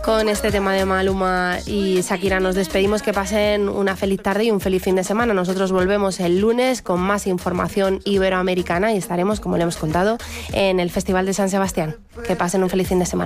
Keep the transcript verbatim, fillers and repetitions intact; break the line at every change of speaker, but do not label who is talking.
Con este tema de Maluma y Shakira nos despedimos. Que pasen una feliz tarde y un feliz fin de semana. Nosotros volvemos el lunes con más información iberoamericana y estaremos, como le hemos contado, en el Festival de San Sebastián. Que pasen un feliz fin de semana.